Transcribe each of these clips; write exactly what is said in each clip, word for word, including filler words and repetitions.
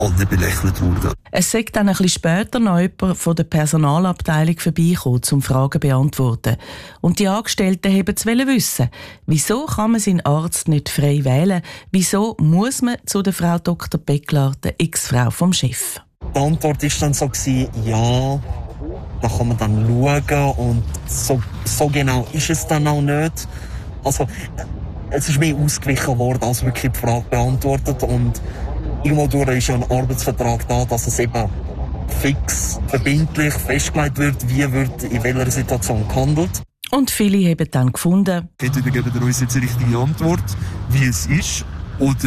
alle belächelt worden. Es sei dann ein bisschen später noch jemand von der Personalabteilung vorbeigekommen, um Fragen zu beantworten. Und die Angestellten wollten es wissen. Wieso kann man seinen Arzt nicht frei wählen? Wieso muss man zu der Frau Doktor Becklar, der Ex-Frau vom Chef? Die Antwort war dann so, ja, da kann man dann schauen und so, so genau ist es dann auch nicht. Also, es ist mehr ausgewichen worden, als wirklich die Frage beantwortet. Und irgendwo durch ist ja ein Arbeitsvertrag da, dass es eben fix, verbindlich festgelegt wird, wie wird in welcher Situation gehandelt. Und viele haben dann gefunden, entweder geben wir uns jetzt die richtige Antwort, wie es ist, oder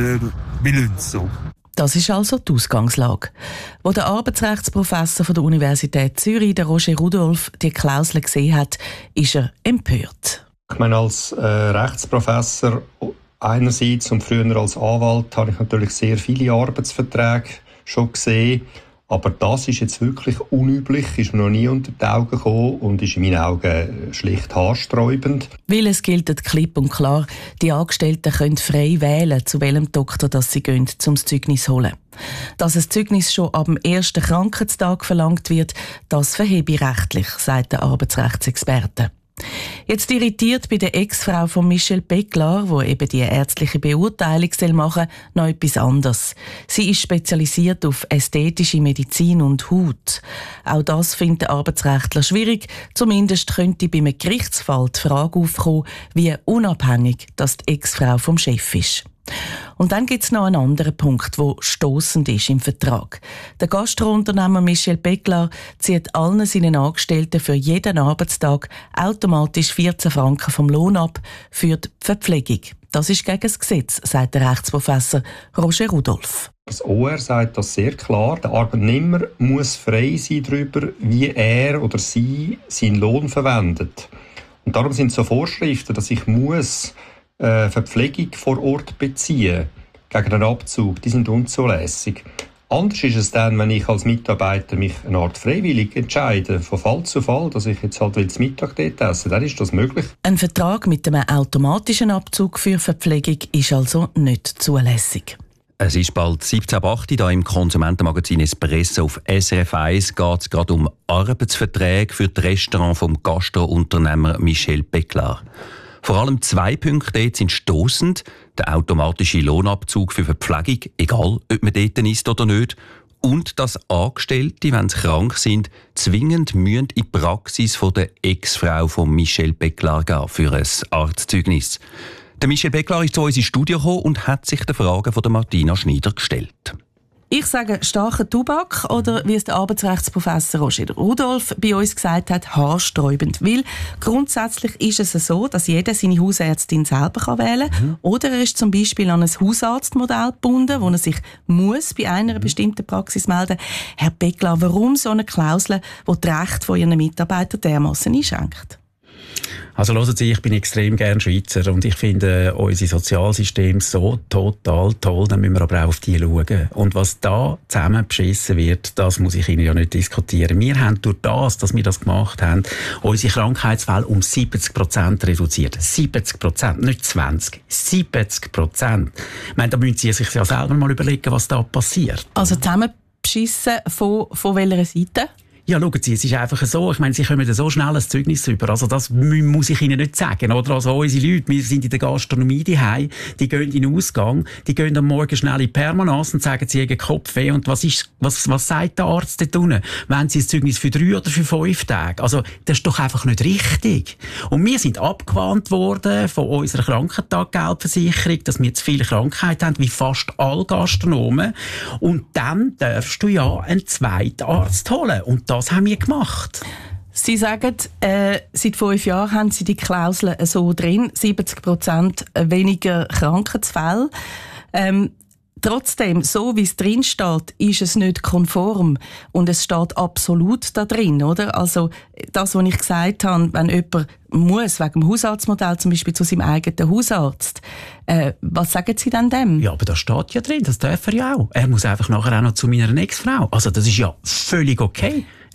wir lassen es so. Das ist also die Ausgangslage. Wo der Arbeitsrechtsprofessor von der Universität Zürich, der Roger Rudolph, die Klausel gesehen hat, ist er empört. Ich meine, als äh, Rechtsprofessor einerseits und früher als Anwalt habe ich natürlich sehr viele Arbeitsverträge schon gesehen. Aber das ist jetzt wirklich unüblich, ist mir noch nie unter die Augen gekommen und ist in meinen Augen schlicht haarsträubend. Weil es gilt klipp und klar, die Angestellten können frei wählen, zu welchem Doktor das sie gehen, um das Zeugnis zu holen. Dass ein Zeugnis schon ab dem ersten Krankheitstag verlangt wird, das verhebe ich rechtlich, sagt der Arbeitsrechtsexperte. Jetzt irritiert bei der Ex-Frau von Michel Becklar, wo eben die ärztliche Beurteilung machen soll, noch etwas anderes. Sie ist spezialisiert auf ästhetische Medizin und Haut. Auch das findet der Arbeitsrechtler schwierig. Zumindest könnte bei einem Gerichtsfall die Frage aufkommen, wie unabhängig das die Ex-Frau vom Chef ist. Und dann gibt es noch einen anderen Punkt, der stossend ist im Vertrag. Der Gastrounternehmer Michel Becklar zieht allen seinen Angestellten für jeden Arbeitstag automatisch vierzehn Franken vom Lohn ab für die Verpflegung. Das ist gegen das Gesetz, sagt der Rechtsprofessor Roger Rudolph. Das O R sagt das sehr klar. Der Arbeitnehmer muss frei sein darüber, wie er oder sie seinen Lohn verwendet. Und darum sind so Vorschriften, dass ich muss Äh, Verpflegung vor Ort beziehen gegen einen Abzug, die sind unzulässig. Anders ist es dann, wenn ich als Mitarbeiter mich eine Art freiwillig entscheide, von Fall zu Fall, dass ich jetzt halt zum Mittag dort esse, dann ist das möglich. Ein Vertrag mit einem automatischen Abzug für Verpflegung ist also nicht zulässig. Es ist bald siebzehn Uhr acht hier im Konsumentenmagazin Espresso auf S R F eins. Geht es gerade um Arbeitsverträge für das Restaurant vom Gastrounternehmer Michel Becklar. Vor allem zwei Punkte dort sind stossend: der automatische Lohnabzug für Verpflegung, egal ob man dort ist oder nicht, und dass Angestellte, wenn sie krank sind, zwingend müssen in die Praxis von der Ex-Frau von Michel Becklar gehen für ein Arztzeugnis. Der Michel Becklar ist zu uns ins Studio gekommen und hat sich den Fragen von der Martina Schneider gestellt. Ich sage starker Tobak oder, wie es der Arbeitsrechtsprofessor Roger Rudolph bei uns gesagt hat, haarsträubend. Weil grundsätzlich ist es so, dass jeder seine Hausärztin selber wählen kann. Mhm. Oder er ist zum Beispiel an ein Hausarztmodell gebunden, wo er sich muss bei einer bestimmten Praxis melden muss. Herr Becklar, warum so eine Klausel, die die Rechte von Ihren Mitarbeitern dermassen einschränkt? Also hören Sie, ich bin extrem gern Schweizer und ich finde unser Sozialsystem so total toll, dann müssen wir aber auch auf die schauen. Und was da zusammen beschissen wird, das muss ich Ihnen ja nicht diskutieren. Wir haben durch das, dass wir das gemacht haben, unsere Krankheitsfälle um siebzig Prozent reduziert. siebzig Prozent, nicht zwanzig. siebzig Prozent. Ich meine, da müssen Sie sich ja selber mal überlegen, was da passiert. Also zusammen beschissen von, von welcher Seite? Ja, schauen Sie, es ist einfach so, ich meine, Sie kommen so schnell ein Zeugnis über, also das muss ich Ihnen nicht sagen, oder? Also unsere Leute, wir sind in der Gastronomie daheim, die gehen in den Ausgang, die gehen am Morgen schnell in Permanence und sagen, sie haben Kopfweh, und was ist, was, was sagt der Arzt dort unten? Wollen Sie ein Zeugnis für drei oder für fünf Tage? Also, das ist doch einfach nicht richtig. Und wir sind abgewandt worden von unserer Krankentaggeldversicherung, dass wir zu viele Krankheiten haben, wie fast alle Gastronomen, und dann darfst du ja einen zweiten Arzt holen, und das haben wir gemacht. Sie sagen, äh, seit fünf Jahren haben Sie die Klausel so drin, siebzig Prozent weniger Krankheitsfälle. Ähm, trotzdem, so wie es drin steht, ist es nicht konform. Und es steht absolut da drin, oder? Also, das, was ich gesagt habe, wenn jemand muss, wegen dem Hausarztmodell zum Beispiel zu seinem eigenen Hausarzt, äh, was sagen Sie denn dem? Ja, aber das steht ja drin, das darf er ja auch. Er muss einfach nachher auch noch zu meiner Ex-Frau. Also, das ist ja völlig okay.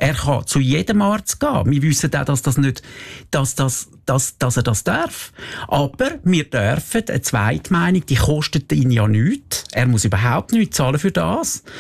Er kann zu jedem Arzt gehen. Wir wissen auch, dass das nicht, dass, das, dass, dass er das darf. Aber wir dürfen eine Zweitmeinung, die kostet ihn ja nichts. Er muss überhaupt nichts zahlen für das.